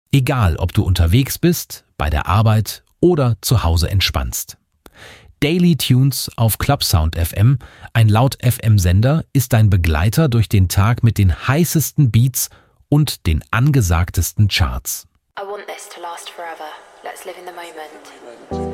Egal, ob du unterwegs bist, bei der Arbeit oder zu Hause entspannst. Daily Tunes auf Clubsound FM, ein Laut-FM-Sender, ist dein Begleiter durch den Tag mit den heißesten Beats und den angesagtesten Charts. I want this to last forever. Let's live in the moment.